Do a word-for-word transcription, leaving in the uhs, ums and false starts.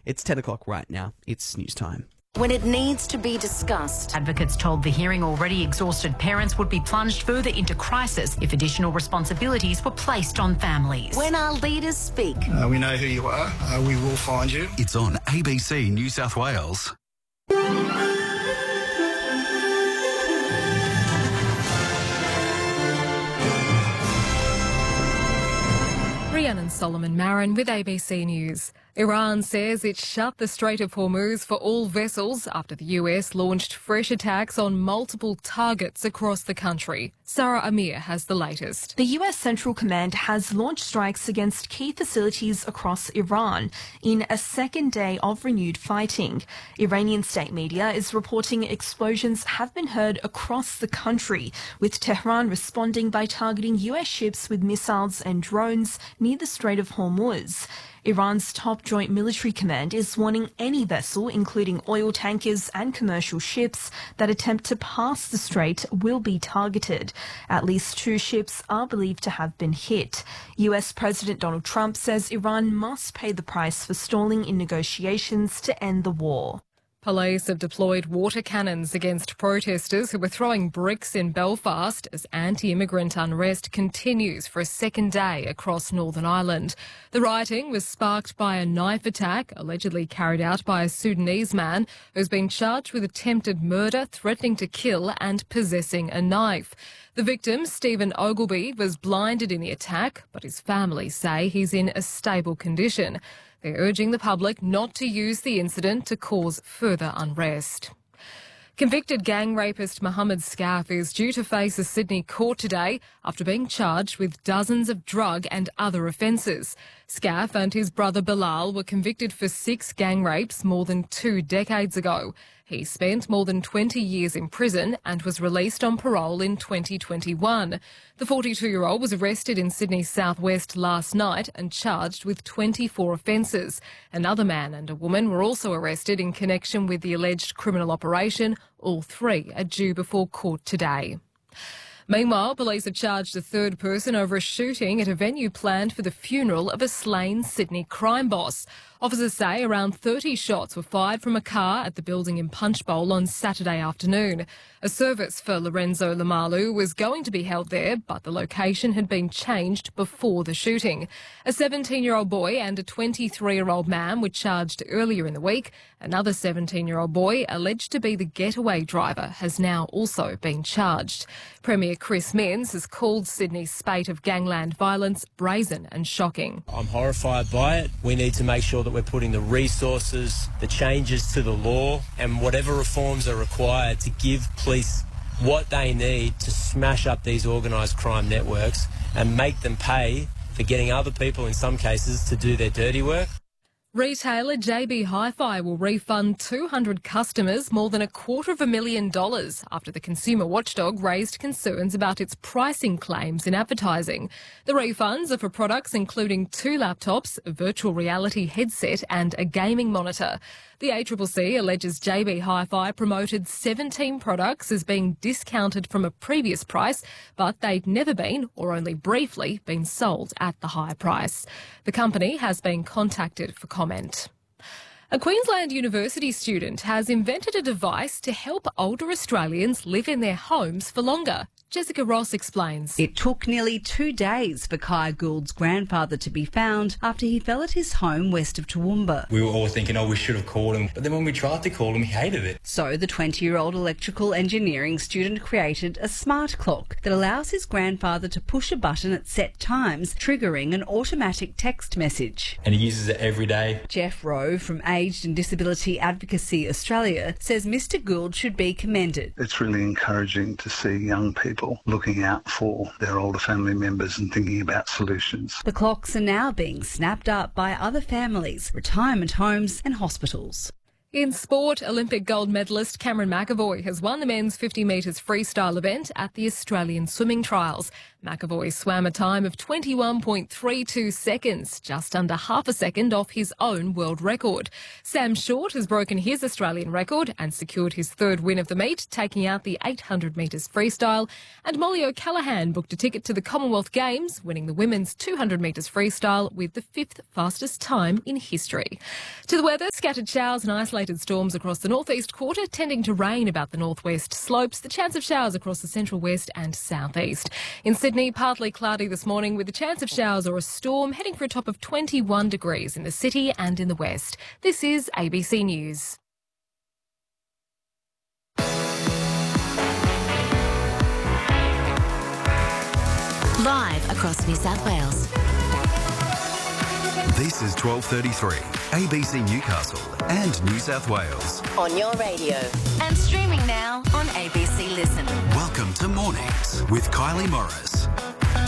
It's ten o'clock right now. It's news time. When it needs to be discussed. Advocates told the hearing already exhausted parents would be plunged further into crisis if additional responsibilities were placed on families. When our leaders speak. Uh, we know who you are. Uh, we will find you. It's on A B C New South Wales. Rhiannon Solomon Marin with A B C News. Iran says it shut the Strait of Hormuz for all vessels after the U S launched fresh attacks on multiple targets across the country. Sarah Amir has the latest. The U S Central Command has launched strikes against key facilities across Iran in a second day of renewed fighting. Iranian state media is reporting explosions have been heard across the country, with Tehran responding by targeting U S ships with missiles and drones near the Strait of Hormuz. Iran's top joint military command is warning any vessel, including oil tankers and commercial ships, that attempt to pass the strait will be targeted. At least two ships are believed to have been hit. U S President Donald Trump says Iran must pay the price for stalling in negotiations to end the war. Police have deployed water cannons against protesters who were throwing bricks in Belfast as anti-immigrant unrest continues for a second day across Northern Ireland. The rioting was sparked by a knife attack allegedly carried out by a Sudanese man who's been charged with attempted murder, threatening to kill and possessing a knife. The victim, Stephen Ogilvie, was blinded in the attack, but his family say he's in a stable condition. They're urging the public not to use the incident to cause further unrest. Convicted gang rapist Mohammed Skaff is due to face a Sydney court today after being charged with dozens of drug and other offences. Skaff and his brother Bilal were convicted for six gang rapes more than two decades ago. He spent more than twenty years in prison and was released on parole in twenty twenty-one. The forty-two-year-old was arrested in Sydney's southwest last night and charged with twenty-four offences. Another man and a woman were also arrested in connection with the alleged criminal operation. All three are due before court today. Meanwhile, police have charged a third person over a shooting at a venue planned for the funeral of a slain Sydney crime boss. Officers say around thirty shots were fired from a car at the building in Punchbowl on Saturday afternoon. A service for Lorenzo Lamalu was going to be held there, but the location had been changed before the shooting. A seventeen-year-old boy and a twenty-three-year-old man were charged earlier in the week. Another seventeen-year-old boy, alleged to be the getaway driver, has now also been charged. Premier Chris Minns has called Sydney's spate of gangland violence brazen and shocking. I'm horrified by it. We need to make sure that we're putting the resources, the changes to the law and whatever reforms are required to give police what they need to smash up these organised crime networks and make them pay for getting other people, in some cases, to do their dirty work. Retailer J B Hi-Fi will refund two hundred customers more than a quarter of a million dollars after the consumer watchdog raised concerns about its pricing claims in advertising. The refunds are for products including two laptops, a virtual reality headset and a gaming monitor. The A C C C alleges J B Hi-Fi promoted seventeen products as being discounted from a previous price, but they'd never been, or only briefly, been sold at the high price. The company has been contacted for comment. A Queensland University student has invented a device to help older Australians live in their homes for longer. Jessica Ross explains. It took nearly two days for Kai Gould's grandfather to be found after he fell at his home west of Toowoomba. We were all thinking, oh, we should have called him. But then when we tried to call him, he hated it. So the twenty-year-old electrical engineering student created a smart clock that allows his grandfather to push a button at set times, triggering an automatic text message. And he uses it every day. Jeff Rowe from Aged and Disability Advocacy Australia says Mister Gould should be commended. It's really encouraging to see young people looking out for their older family members and thinking about solutions. The clocks are now being snapped up by other families, retirement homes and hospitals. In sport, Olympic gold medalist Cameron McAvoy has won the men's fifty metres freestyle event at the Australian Swimming Trials. McAvoy swam a time of twenty-one point three two seconds, just under half a second off his own world record. Sam Short has broken his Australian record and secured his third win of the meet, taking out the eight hundred metres freestyle. And Molly O'Callaghan booked a ticket to the Commonwealth Games, winning the women's two hundred metres freestyle with the fifth fastest time in history. To the weather, scattered showers and isolated storms across the northeast quarter, tending to rain about the northwest slopes. The chance of showers across the central west and southeast. In Sydney, partly cloudy this morning with the chance of showers or a storm, heading for a top of twenty-one degrees in the city and in the west. This is A B C News. Live across New South Wales. This is twelve thirty-three, A B C Newcastle and New South Wales. On your radio. And streaming now on A B C Listen. Welcome to Mornings with Kylie Morris.